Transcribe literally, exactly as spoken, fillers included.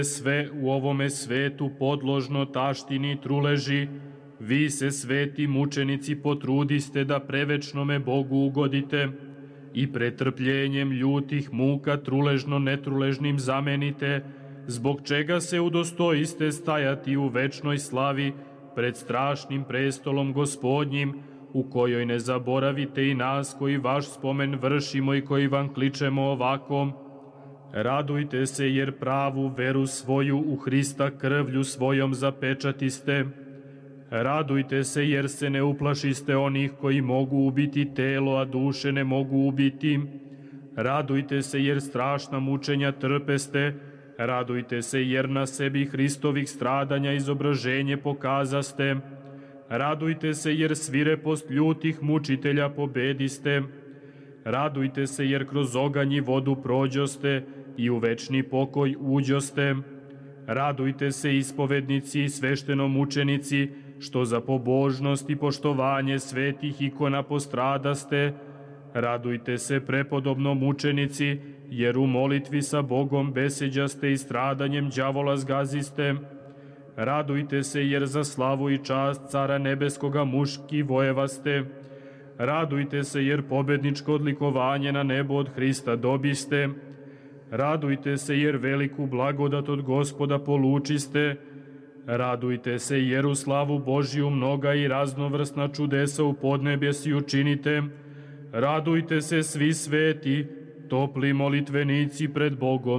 sve u ovome svetu podložno taštini truleži, vi se sveti mučenici potrudiste da prevečnome Bogu ugodite i pretrpljenjem ljutih muka truležno netruležnim zamenite, zbog čega se udostojiste stajati u večnoj slavi pred strašnim prestolom Gospodnjim, u kojoj ne zaboravite i nas koji vaš spomen vršimo i koji vam kličemo ovako. Radujte se jer pravu veru svoju u Hrista krvlju svojom zapečatiste. Radujte se jer se ne uplašiste onih koji mogu ubiti telo, a duše ne mogu ubiti. Radujte se jer strašna mučenja trpeste. Radujte se jer na sebi Hristovih stradanja izobraženje pokazaste. Radujte se jer svirepost ljutih mučitelja pobediste. Radujte se jer kroz oganj i vodu prođoste i u večni pokoj uđoste. Radujte se ispovednici i sveštenomučenici, što za pobožnost i poštovanje svetih ikona postradaste. Radujte se prepodobno mučenici, jer u molitvi sa Bogom beseđaste i stradanjem đavola zgaziste. Radujte se jer za slavu i čast Cara Nebeskoga muški vojevaste. Radujte se jer pobedničko odlikovanje na nebo od Hrista dobiste. Radujte se jer veliku blagodat od Gospoda polučiste. Radujte se jer u slavu Božiju mnoga i raznovrsna čudesa u podnebesi učinite. Radujte se svi sveti, topli molitvenici pred Bogom